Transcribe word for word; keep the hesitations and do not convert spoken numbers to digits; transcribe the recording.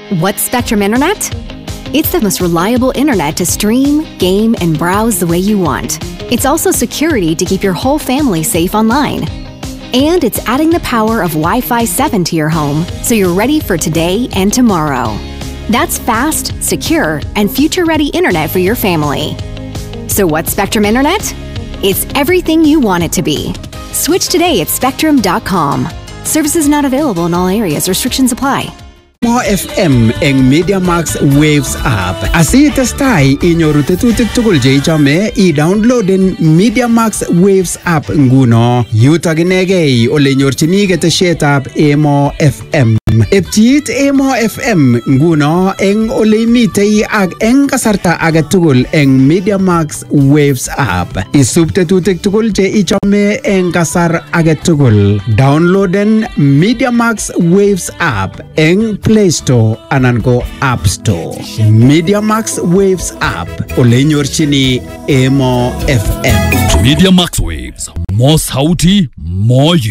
What's Spectrum Internet? It's the most reliable internet to stream, game, and browse the way you want. It's also security to keep your whole family safe online. And it's adding the power of Wi-Fi seven to your home so you're ready for today and tomorrow. That's fast, secure, and future-ready internet for your family. So what's Spectrum Internet? It's everything you want it to be. Switch today at spectrum dot com. Services not available in all areas. Restrictions apply. Mo F M eng MediaMax Waves app. Asi testai inyoru tetutik tugul che ichome i-downloaden MediaMax Waves app nguno. Yutok inegei ole nyorchini ketesietab Emo F M. Epchiit Emo F M nguno eng ole imitei ak eng kasarta age tugul eng MediaMax Waves app. Isub tetutik tugul che ichome eng kasar age tugul. Downloaden MediaMax Waves app eng Play Store anan ko App Store. MediaMax Waves app ole nyorchini Emo F M. MediaMax Waves, more sauti, more you.